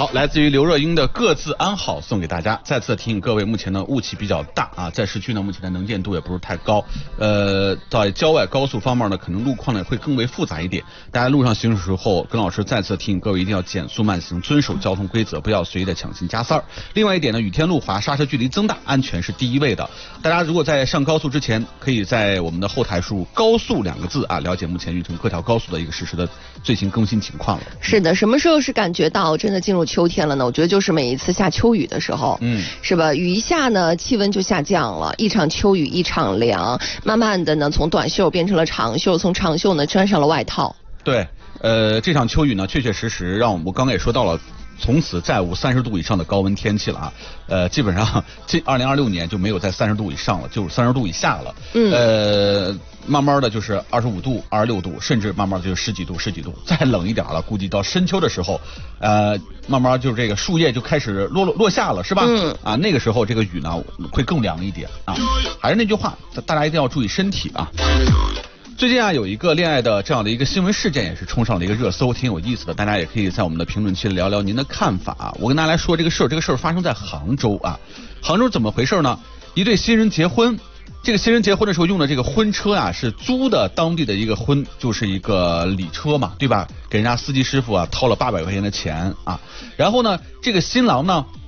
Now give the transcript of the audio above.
好，来自于刘若英的各自安好送给大家。再次提醒各位，目前呢雾气比较大啊，在市区呢目前的能见度也不是太高，在郊外高速方面呢可能路况呢会更为复杂一点。大家路上行驶的时候，跟老师再次提醒各位一定要减速慢行，遵守交通规则，不要随意的抢行加塞儿。另外一点呢，雨天路滑，刹车距离增大，安全是第一位的。大家如果在上高速之前，可以在我们的后台输入“高速”2个字啊，了解目前运城各条高速的一个实时的最新更新情况了。 是的，什么时候是感觉到真的进入秋天了呢？我觉得就是每一次下秋雨的时候，是吧？雨一下呢，气温就下降了，一场秋雨一场凉，慢慢的呢，从短袖变成了长袖，从长袖呢穿上了外套。 对，这场秋雨呢，确确实实让我们刚才也说到了。从此再无30度以上的高温天气了啊，基本上这2026年就没有在30度以上了，就是30度以下了。慢慢的就是25度、26度，甚至慢慢就是十几度。再冷一点了，估计到深秋的时候，慢慢就是这个树叶就开始落下了，是吧？那个时候这个雨呢会更凉一点啊。还是那句话，大家一定要注意身体啊。最近啊，有一个恋爱的这样的一个新闻事件，也是冲上了一个热搜，挺有意思的。大家也可以在我们的评论区聊聊您的看法。我跟大家来说这个事儿发生在杭州啊。杭州怎么回事呢？一对新人结婚，这个新人结婚的时候用的这个婚车啊，是租的当地的一个就是一个礼车嘛，对吧？给人家司机师傅啊掏了800块钱的钱啊。然后呢，这个新郎呢